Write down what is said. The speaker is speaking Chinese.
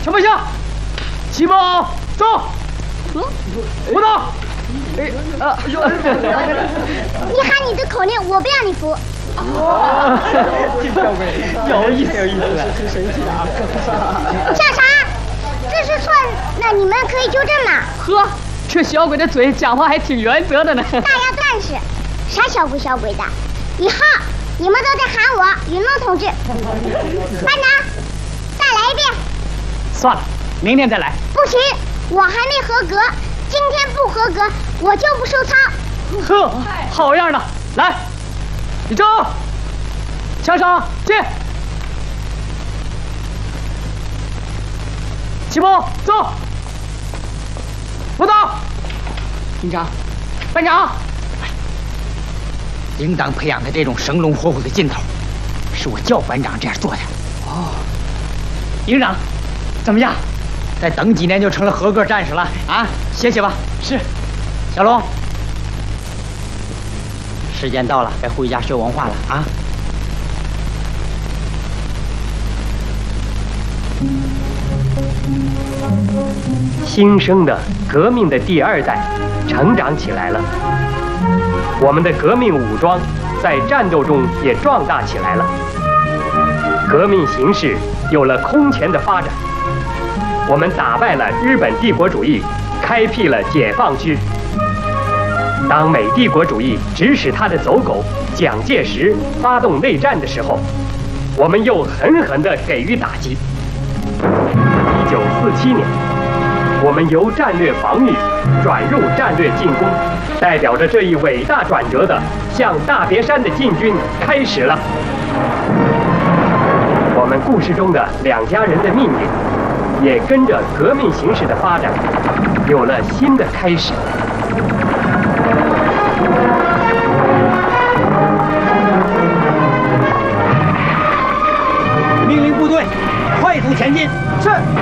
什么下？齐宝，走。舞蹈。 你喊你的口令，我不让你服。 有意思，有意思， 挺神奇的啊！ 叫啥？这是错，那你们可以纠正嘛。 呵，这小鬼的嘴讲话还挺原则的呢。 大家断是，啥小鬼小鬼的？以后你们都得喊我云龙同志。班长，再来一遍。 算了，明天再来。 不行，我还没合格，今天不合格我就不收操。 呵，好样的！来，立正，枪上进。起步，走。舞蹈。营长，班长。 应当培养他这种生龙活虎的劲头，是我教班长这样做的。 哦，营长，怎么样？ 再等几年就成了合格战士了啊！歇歇吧。 是。 小龙，时间到了，该回家学文化了啊！ 新生的革命的第二代成长起来了，我们的革命武装在战斗中也壮大起来了，革命形势有了空前的发展，我们打败了日本帝国主义，开辟了解放区。当美帝国主义指使他的走狗蒋介石发动内战的时候，我们又狠狠地给予打击。1947年，我们由战略防御转入战略进攻，代表着这一伟大转折的向大别山的进军开始了。我们故事中的两家人的命运，也跟着革命形势的发展，有了新的开始。 命令部队快速前进。 是。